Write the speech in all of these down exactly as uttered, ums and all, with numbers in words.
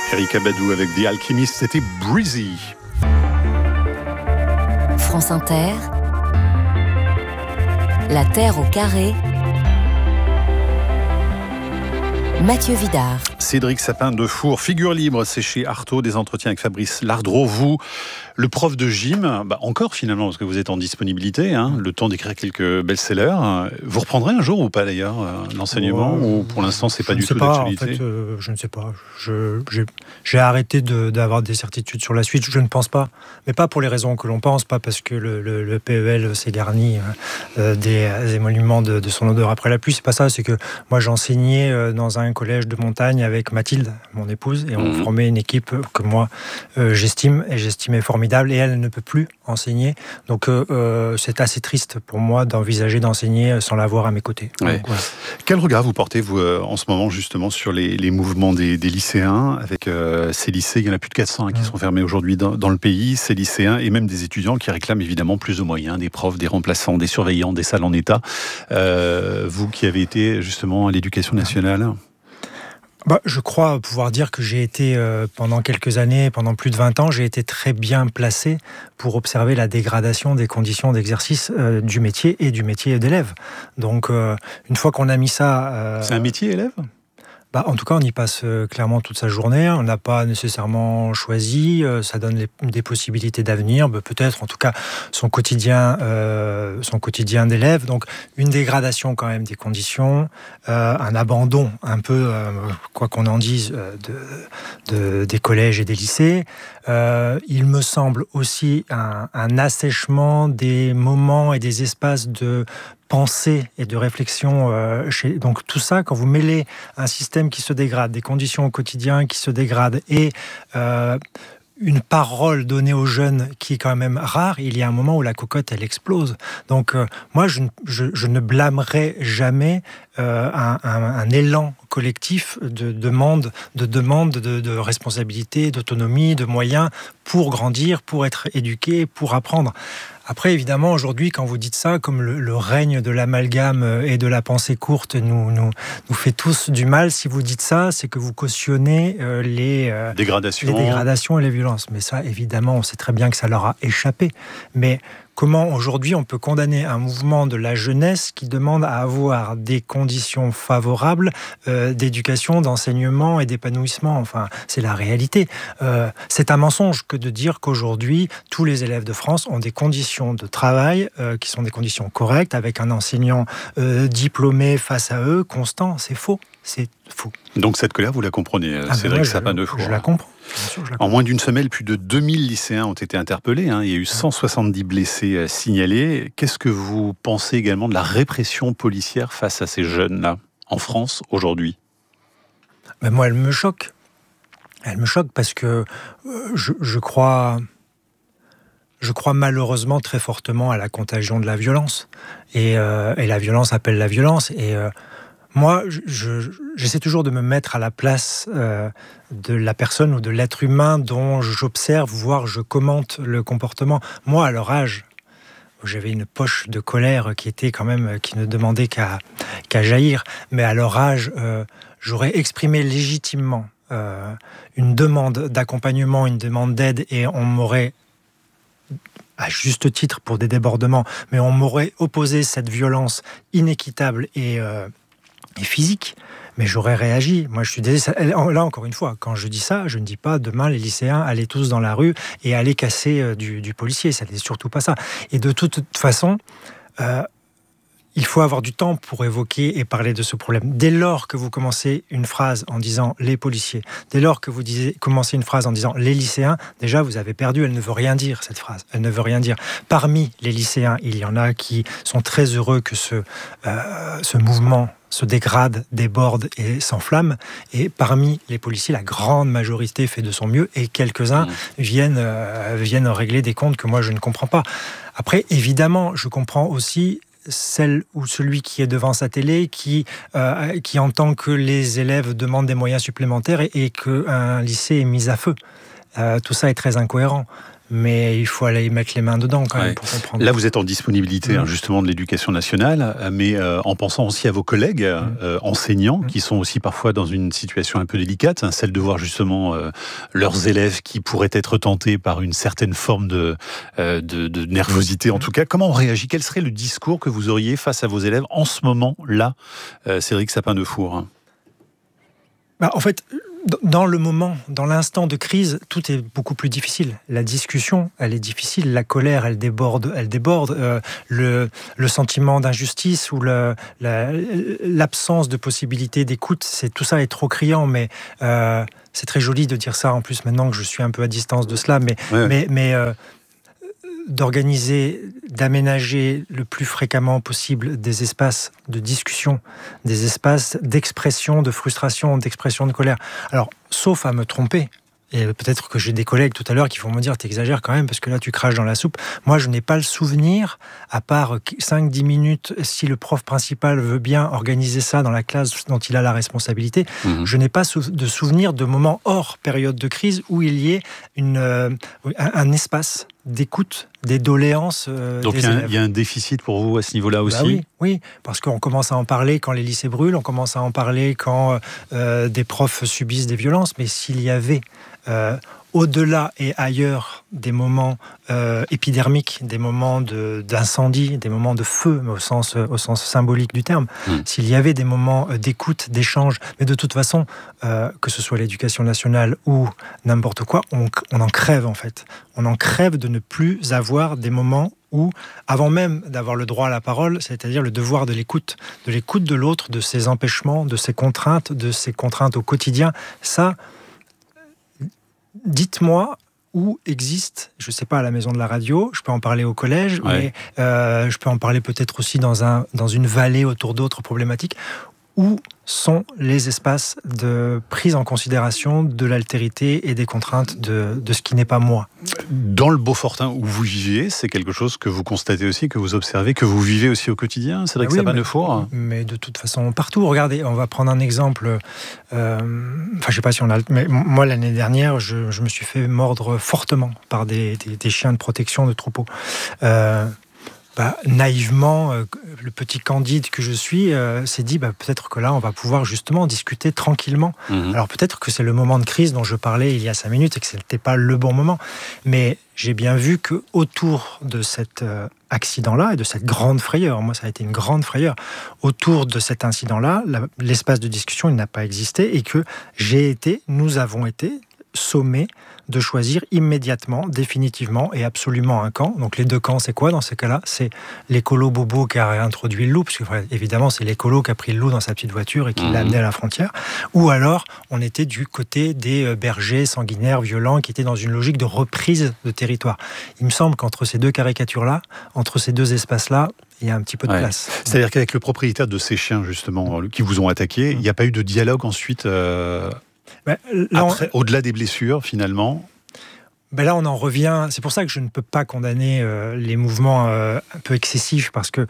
Erykah Badu avec The Alchemist, c'était Breezy. France Inter, La Terre au carré, Mathieu Vidard. Cédric Sapin de Four, figure libre, c'est chez Artaud, des entretiens avec Fabrice Lardreau. Vous, le prof de gym, bah encore finalement, parce que vous êtes en disponibilité, hein, le temps d'écrire quelques best-sellers. Vous reprendrez un jour ou pas d'ailleurs l'enseignement, ouais, ou pour l'instant c'est pas du tout d'actualité? En fait, euh, je ne sais pas. Je, j'ai, j'ai arrêté de, d'avoir des certitudes sur la suite. Je ne pense pas, mais pas pour les raisons que l'on pense, pas parce que le, le, le P E L s'est garni euh, des, des émoluments de, de son odeur après la pluie. C'est pas ça. C'est que moi j'enseignais euh, dans un collège de montagne avec Mathilde, mon épouse, et on mmh. formait une équipe que moi euh, j'estime et j'estimais formidable, et elle ne peut plus enseigner. Donc euh, euh, c'est assez triste pour moi d'envisager d'enseigner sans l'avoir à mes côtés. Ouais. Donc, ouais. Quel regard vous portez vous euh, en ce moment justement sur les, les mouvements des, des lycéens avec euh, ces lycées, il y en a plus de quatre cents hein, qui mmh. sont fermés aujourd'hui dans, dans le pays, ces lycéens et même des étudiants qui réclament évidemment plus de moyens, des profs, des remplaçants, des surveillants, des salles en état. Euh, vous qui avez été justement à l'éducation nationale. Bah, je crois pouvoir dire que j'ai été, euh, pendant quelques années, pendant plus de vingt ans, j'ai été très bien placé pour observer la dégradation des conditions d'exercice euh, du métier et du métier d'élève. Donc, euh, une fois qu'on a mis ça... Euh, C'est un métier, élève ? Bah, en tout cas, on y passe euh, clairement toute sa journée. On n'a pas nécessairement choisi. Euh, ça donne les, des possibilités d'avenir. Bah, peut-être, en tout cas, son quotidien, euh, son quotidien d'élève. Donc, une dégradation quand même des conditions, euh, un abandon un peu, euh, quoi qu'on en dise, euh, de, de, des collèges et des lycées. Euh, il me semble aussi un, un assèchement des moments et des espaces de pensée et de réflexion. Euh, chez... Donc tout ça, quand vous mêlez un système qui se dégrade, des conditions au quotidien qui se dégradent et euh, une parole donnée aux jeunes qui est quand même rare, il y a un moment où la cocotte, elle explose. Donc euh, moi, je, je, je ne blâmerai jamais euh, un, un, un élan collectif de demande, de, demande de, de responsabilité, d'autonomie, de moyens pour grandir, pour être éduqué, pour apprendre. Après, évidemment, aujourd'hui, quand vous dites ça, comme le, le règne de l'amalgame et de la pensée courte nous, nous, nous fait tous du mal, si vous dites ça, c'est que vous cautionnez euh, les, euh, dégradations. les dégradations et les violences. Mais ça, évidemment, on sait très bien que ça leur a échappé. Mais comment, aujourd'hui, on peut condamner un mouvement de la jeunesse qui demande à avoir des conditions favorables euh, d'éducation, d'enseignement et d'épanouissement? Enfin, c'est la réalité. Euh, c'est un mensonge que de dire qu'aujourd'hui, tous les élèves de France ont des conditions de travail euh, qui sont des conditions correctes, avec un enseignant euh, diplômé face à eux, constant. C'est faux. C'est faux. Donc cette colère, vous la comprenez, ah Cédric Sapin de Four. Je la comprends. Bien sûr, je la comprends. En moins d'une semaine, plus de deux mille lycéens ont été interpellés. Hein. Il y a eu cent soixante-dix blessés euh, signalés. Qu'est-ce que vous pensez également de la répression policière face à ces jeunes-là, en France, aujourd'hui ? Ben moi, elle me choque. Elle me choque parce que euh, je, je crois... Je crois malheureusement très fortement à la contagion de la violence. Et, euh, et la violence appelle la violence. Et euh, moi, je, je, j'essaie toujours de me mettre à la place euh, de la personne ou de l'être humain dont j'observe, voire je commente le comportement. Moi, à leur âge, j'avais une poche de colère qui était quand même, qui ne demandait qu'à, qu'à jaillir. Mais à leur âge, euh, j'aurais exprimé légitimement euh, une demande d'accompagnement, une demande d'aide, et on m'aurait, à juste titre pour des débordements, mais on m'aurait opposé cette violence inéquitable et, euh, et physique, mais j'aurais réagi. Moi, je suis désolé. Là, encore une fois, quand je dis ça, je ne dis pas demain les lycéens allaient tous dans la rue et allaient casser euh, du, du policier. Ça n'est surtout pas ça. Et de toute façon, euh, il faut avoir du temps pour évoquer et parler de ce problème. Dès lors que vous commencez une phrase en disant « les policiers », dès lors que vous disiez, commencez une phrase en disant « les lycéens », déjà vous avez perdu, elle ne veut rien dire cette phrase, elle ne veut rien dire. Parmi les lycéens, il y en a qui sont très heureux que ce, euh, ce mouvement se dégrade, déborde et s'enflamme. Et parmi les policiers, la grande majorité fait de son mieux et quelques-uns mmh. viennent, euh, viennent régler des comptes que moi je ne comprends pas. Après, évidemment, je comprends aussi celle ou celui qui est devant sa télé, qui, euh, qui entend que les élèves demandent des moyens supplémentaires et, et qu'un lycée est mis à feu. Euh, tout ça est très incohérent. Mais il faut aller y mettre les mains dedans quand même ouais. pour comprendre. Là, vous êtes en disponibilité mmh. hein, justement de l'éducation nationale, mais euh, en pensant aussi à vos collègues mmh. euh, enseignants, mmh. qui sont aussi parfois dans une situation un peu délicate, hein, celle de voir justement euh, leurs élèves qui pourraient être tentés par une certaine forme de, euh, de, de nervosité en mmh. tout cas. Comment on réagit ? Quel serait le discours que vous auriez face à vos élèves en ce moment-là, euh, Cédric Sapin-Defour hein ? Bah, en fait, dans le moment, dans l'instant de crise, tout est beaucoup plus difficile. La discussion, elle est difficile. La colère, elle déborde. Elle déborde. Euh, le, le sentiment d'injustice ou le, la, l'absence de possibilité d'écoute, c'est, tout ça est trop criant. Mais euh, c'est très joli de dire ça, en plus, maintenant que je suis un peu à distance de cela. Mais, ouais. mais, mais euh, d'organiser, d'aménager le plus fréquemment possible des espaces de discussion, des espaces d'expression de frustration, d'expression de colère. Alors, sauf à me tromper, et peut-être que j'ai des collègues tout à l'heure qui vont me dire « t'exagères quand même parce que là tu craches dans la soupe ». Moi, je n'ai pas le souvenir, à part cinq dix minutes, si le prof principal veut bien organiser ça dans la classe dont il a la responsabilité, mmh. je n'ai pas de souvenir de moments hors période de crise où il y ait une, euh, un, un espace d'écoute, des doléances euh, Donc des il y, a un, élèves. il y a un déficit pour vous à ce niveau-là aussi ? Bah oui, oui, parce qu'on commence à en parler quand les lycées brûlent, on commence à en parler quand euh, des profs subissent des violences, mais s'il y avait euh, au-delà et ailleurs des moments euh, épidermiques, des moments de, d'incendie, des moments de feu, mais au sens, au sens symbolique du terme, mmh. s'il y avait des moments d'écoute, d'échange, mais de toute façon, euh, que ce soit l'éducation nationale ou n'importe quoi, on, on en crève en fait. On en crève de ne plus avoir des moments où, avant même d'avoir le droit à la parole, c'est-à-dire le devoir de l'écoute, de l'écoute de l'autre, de ses empêchements, de ses contraintes, de ses contraintes au quotidien, ça... Dites-moi où existe, je ne sais pas, à la maison de la radio, je peux en parler au collège, ouais. mais euh, je peux en parler peut-être aussi dans, un, dans une vallée autour d'autres problématiques, où sont les espaces de prise en considération de l'altérité et des contraintes de, de ce qui n'est pas moi. Dans le Beaufortain où vous vivez, c'est quelque chose que vous constatez aussi, que vous observez, que vous vivez aussi au quotidien, Cédric oui, Sapin-Defour ? mais, mais de toute façon, partout. Regardez, on va prendre un exemple. Euh, enfin, je ne sais pas si on a... Mais moi, l'année dernière, je, je me suis fait mordre fortement par des, des, des chiens de protection de troupeaux. Euh, Bah, naïvement, euh, le petit Candide que je suis euh, s'est dit bah, peut-être que là on va pouvoir justement discuter tranquillement. Mmh. Alors peut-être que c'est le moment de crise dont je parlais il y a cinq minutes et que ce n'était pas le bon moment. Mais j'ai bien vu que autour de cet euh, accident-là et de cette grande frayeur, moi ça a été une grande frayeur, autour de cet incident-là, la, l'espace de discussion il n'a pas existé et que j'ai été, nous avons été sommés de choisir immédiatement, définitivement et absolument un camp. Donc les deux camps, c'est quoi dans ces cas-là ? C'est l'écolo bobo qui a réintroduit le loup, parce que évidemment c'est l'écolo qui a pris le loup dans sa petite voiture et qui mmh. l'a amené à la frontière. Ou alors on était du côté des bergers sanguinaires, violents, qui étaient dans une logique de reprise de territoire. Il me semble qu'entre ces deux caricatures-là, entre ces deux espaces-là, il y a un petit peu de ouais. place. C'est-à-dire qu'avec le propriétaire de ces chiens, justement, qui vous ont attaqué, mmh. il n'y a pas eu de dialogue ensuite euh... Ben, là, Après, on... au-delà des blessures, finalement ben là, on en revient... C'est pour ça que je ne peux pas condamner euh, les mouvements euh, un peu excessifs, parce que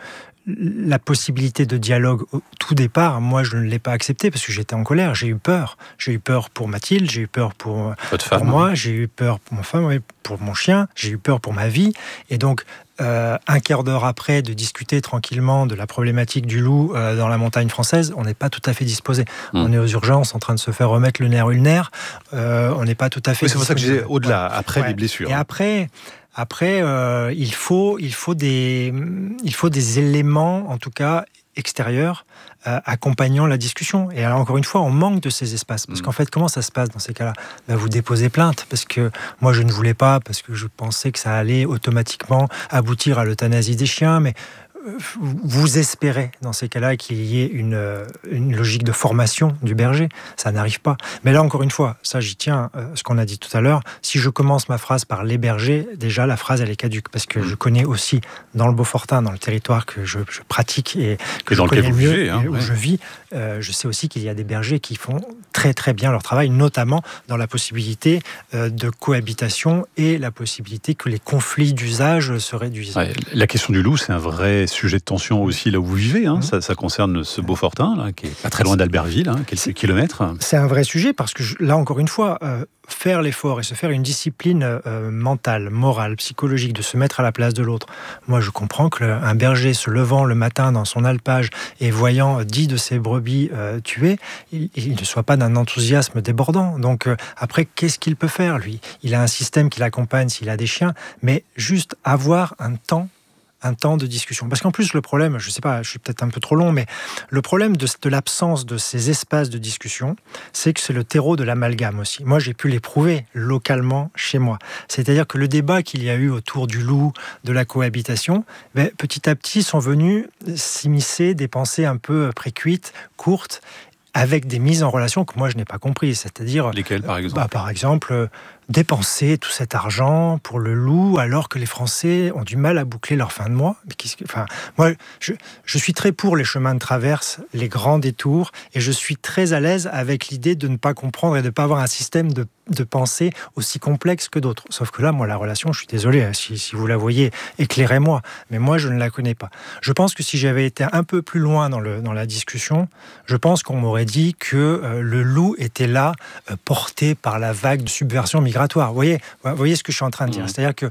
la possibilité de dialogue au tout départ, moi, je ne l'ai pas accepté parce que j'étais en colère, j'ai eu peur. J'ai eu peur pour Mathilde, j'ai eu peur pour, pour moi, j'ai eu peur pour ma femme, pour mon chien, j'ai eu peur pour ma vie. Et donc, euh, un quart d'heure après, de discuter tranquillement de la problématique du loup euh, dans la montagne française, on n'est pas tout à fait disposé. Mmh. On est aux urgences en train de se faire remettre le nerf ulnaire, euh, on n'est pas tout à fait oui, c'est disposé. pour ça que j'ai au-delà, après ouais. les blessures. Et après... Après, euh, il faut, il faut des, il faut des éléments, en tout cas extérieurs, euh, accompagnant la discussion. Et alors, encore une fois, on manque de ces espaces. Parce mmh. qu'en fait, comment ça se passe dans ces cas-là ? Ben, vous déposez plainte, parce que moi, je ne voulais pas, parce que je pensais que ça allait automatiquement aboutir à l'euthanasie des chiens, mais vous espérez dans ces cas-là qu'il y ait une, une logique de formation du berger. Ça n'arrive pas. Mais là, encore une fois, ça j'y tiens, euh, ce qu'on a dit tout à l'heure, si je commence ma phrase par les bergers, déjà la phrase elle est caduque, parce que je connais aussi dans le Beaufortain, dans le territoire que je, je pratique et que et je connais le mieux, vivez, hein, et où ouais. je vis, euh, je sais aussi qu'il y a des bergers qui font très très bien leur travail, notamment dans la possibilité euh, de cohabitation et la possibilité que les conflits d'usage se réduisent. Ouais, la question du loup, c'est un vrai sujet de tension aussi là où vous vivez. Hein. Mmh. Ça, ça concerne ce Beaufortain, là, qui est pas très loin d'Albertville, hein, quelques kilomètres. C'est un vrai sujet parce que, là, encore une fois, euh, faire l'effort et se faire une discipline euh, mentale, morale, psychologique, de se mettre à la place de l'autre. Moi, je comprends qu'un berger se levant le matin dans son alpage et voyant dix de ses brebis euh, tuées, il, il ne soit pas d'un enthousiasme débordant. Donc, euh, après, qu'est-ce qu'il peut faire, lui ? Il a un système qui l'accompagne s'il a des chiens, mais juste avoir un temps un temps de discussion. Parce qu'en plus, le problème, je ne sais pas, je suis peut-être un peu trop long, mais le problème de, de l'absence de ces espaces de discussion, c'est que c'est le terreau de l'amalgame aussi. Moi, j'ai pu l'éprouver localement chez moi. C'est-à-dire que le débat qu'il y a eu autour du loup, de la cohabitation, ben, petit à petit sont venus s'immiscer des pensées un peu précuites, courtes, avec des mises en relation que moi je n'ai pas comprises. C'est-à-dire... Lesquelles, par exemple ? bah, Par exemple, euh, dépenser tout cet argent pour le loup alors que les Français ont du mal à boucler leur fin de mois. Mais qu'est-ce que... enfin, moi, je, je suis très pour les chemins de traverse, les grands détours, et je suis très à l'aise avec l'idée de ne pas comprendre et de ne pas avoir un système de, de pensée aussi complexe que d'autres. Sauf que là, moi, la relation, je suis désolé, si, si vous la voyez, éclairez-moi. Mais moi, je ne la connais pas. Je pense que si j'avais été un peu plus loin dans, le, dans la discussion, je pense qu'on m'aurait dit que euh, le loup était là, euh, porté par la vague de subversion migratoire. Vous voyez, vous voyez ce que je suis en train de dire. Mmh. C'est-à-dire que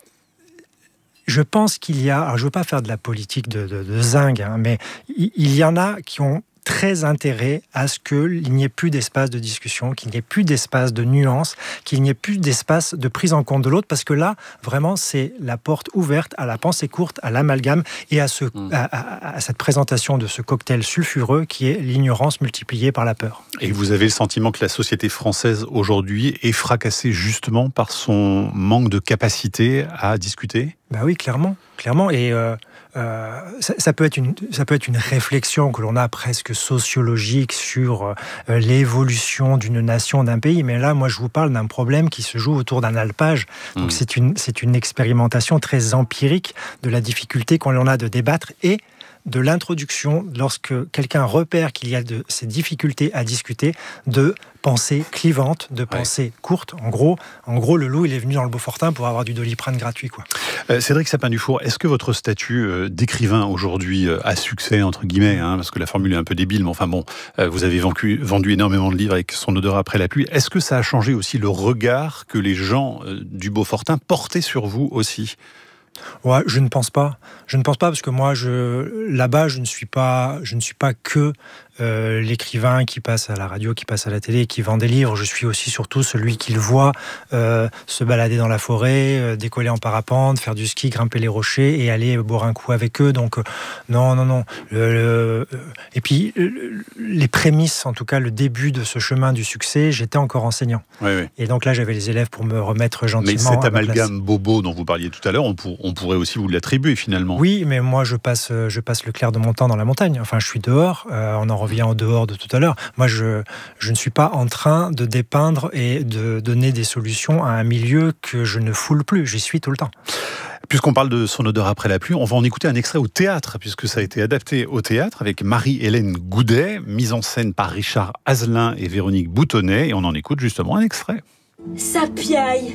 je pense qu'il y a... Alors, je ne veux pas faire de la politique de, de, de zingue, hein, mais il, il y en a qui ont très intérêt à ce qu'il n'y ait plus d'espace de discussion, qu'il n'y ait plus d'espace de nuance, qu'il n'y ait plus d'espace de prise en compte de l'autre, parce que là, vraiment, c'est la porte ouverte à la pensée courte, à l'amalgame et à, ce, mmh. à, à, à cette présentation de ce cocktail sulfureux qui est l'ignorance multipliée par la peur. Et vous avez le sentiment que la société française aujourd'hui est fracassée justement par son manque de capacité à discuter ? Ben oui, clairement, clairement. Et euh, euh, ça, ça peut être une, ça peut être une réflexion que l'on a presque sociologique sur euh, l'évolution d'une nation, d'un pays. Mais là, moi, je vous parle d'un problème qui se joue autour d'un alpage. Donc, mmh. c'est une, c'est une expérimentation très empirique de la difficulté qu'on a de débattre et de l'introduction, lorsque quelqu'un repère qu'il y a de ces difficultés à discuter, de pensées clivantes, de pensées ouais. courtes. En gros, en gros, le loup, il est venu dans le Beaufortain pour avoir du Doliprane gratuit, quoi. Euh, Cédric Sapin-Dufour, est-ce que votre statut euh, d'écrivain aujourd'hui euh, a succès, entre guillemets, hein, parce que la formule est un peu débile, mais enfin bon, euh, vous avez vendu, vendu énormément de livres avec Son odeur après la pluie. Est-ce que ça a changé aussi le regard que les gens euh, du Beaufortain portaient sur vous aussi ? Ouais, je ne pense pas. Je ne pense pas parce que moi, je, là-bas, je ne suis pas, je ne suis pas que euh, l'écrivain qui passe à la radio, qui passe à la télé, qui vend des livres. Je suis aussi surtout celui qu'il voit euh, se balader dans la forêt, euh, décoller en parapente, faire du ski, grimper les rochers et aller boire un coup avec eux. Donc, euh, non, non, non. Le, le, et puis, le, les prémices, en tout cas, le début de ce chemin du succès, j'étais encore enseignant. Oui, oui. Et donc là, j'avais les élèves pour me remettre gentiment. Mais cet amalgame bobo dont vous parliez tout à l'heure, on, pour, on pourrait aussi vous l'attribuer finalement. Oui, mais moi, je passe, je passe le clair de mon temps dans la montagne. Enfin, je suis dehors. Euh, on en revient au dehors de tout à l'heure. Moi, je, je ne suis pas en train de dépeindre et de donner des solutions à un milieu que je ne foule plus. J'y suis tout le temps. Puisqu'on parle de Son odeur après la pluie, on va en écouter un extrait au théâtre, puisque ça a été adapté au théâtre avec Marie-Hélène Goudet, mise en scène par Richard Azelin et Véronique Boutonnet, et on en écoute justement un extrait. Ça piaille,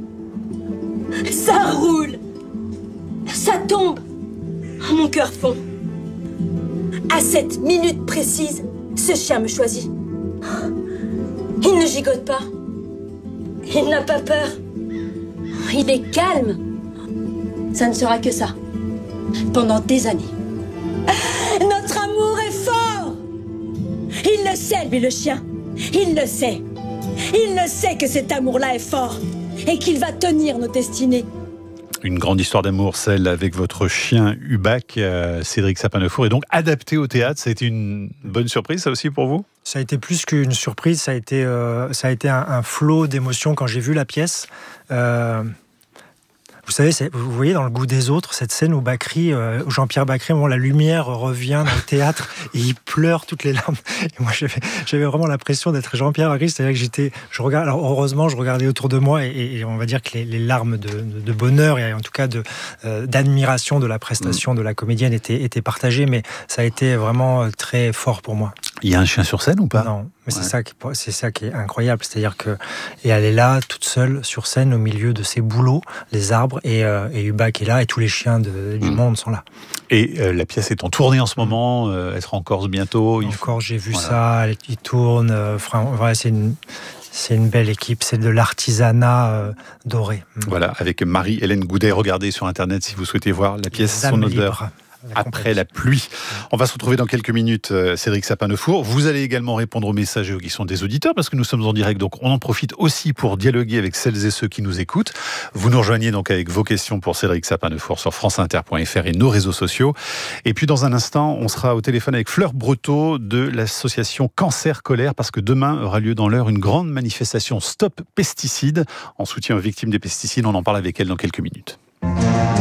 ça roule, ça tombe, mon cœur fond. À cette minute précise, ce chien me choisit. Il ne gigote pas, il n'a pas peur, il est calme. Ça ne sera que ça, pendant des années. Notre amour est fort. Il le sait, lui, le chien. Il le sait. Il le sait que cet amour-là est fort et qu'il va tenir nos destinées. Une grande histoire d'amour, celle avec votre chien Hubac, euh, Cédric Sapin-Dufour, est donc adapté au théâtre. Ça a été une bonne surprise, ça aussi, pour vous ? Ça a été plus qu'une surprise, ça a été, euh, ça a été un, un flot d'émotions quand j'ai vu la pièce. Euh... Vous savez, c'est, vous voyez dans Le goût des autres, cette scène où Bacri, euh, où Jean-Pierre Bacri, où la lumière revient dans le théâtre et il pleure toutes les larmes. Et moi, j'avais, j'avais vraiment l'impression d'être Jean-Pierre Bacri, c'est-à-dire que j'étais, je regarde, alors heureusement, je regardais autour de moi et, et on va dire que les, les larmes de, de, de bonheur et en tout cas de, euh, d'admiration de la prestation mmh. de la comédienne étaient, étaient partagées, mais ça a été vraiment très fort pour moi. Il y a un chien sur scène ou pas ? Non, mais ouais. c'est ça qui, c'est ça qui est incroyable, c'est-à-dire que et elle est là toute seule sur scène au milieu de ses bouleaux, les arbres, et, euh, et Hubac est là et tous les chiens de, du mmh. monde sont là. Et euh, la pièce est en tournée en ce moment, euh, elle sera en Corse bientôt. Encore, j'ai vu voilà. ça, elle, il tourne. Euh, voilà, c'est une, c'est une belle équipe, c'est de l'artisanat euh, doré. Voilà, avec Marie-Hélène Goudet. Regardez sur Internet si vous souhaitez voir la pièce Dame Son odeur. libre. La Après compagnie. la pluie. On va se retrouver dans quelques minutes, euh, Cédric Sapin-Defour. Vous allez également répondre aux messages et aux questions des auditeurs, parce que nous sommes en direct, donc on en profite aussi pour dialoguer avec celles et ceux qui nous écoutent. Vous nous rejoignez donc avec vos questions pour Cédric Sapin-Defour sur franceinter point f r et nos réseaux sociaux. Et puis dans un instant, on sera au téléphone avec Fleur Breteau de l'association Cancer Colère, parce que demain aura lieu dans l'heure une grande manifestation Stop Pesticides en soutien aux victimes des pesticides. On en parle avec elle dans quelques minutes.